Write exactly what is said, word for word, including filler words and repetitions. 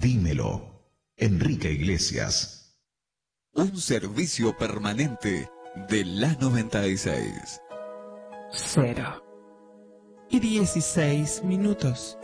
Dímelo, Enrique Iglesias. Un servicio permanente de la noventa y seis. Cero. Y dieciséis minutos.